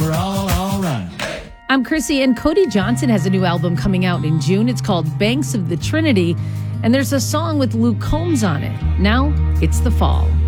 we're all right. I'm Chrissy, and Cody Johnson has a new album coming out in June. It's called Banks of the Trinity, and there's a song with Luke Combs on it. Now it's the fall.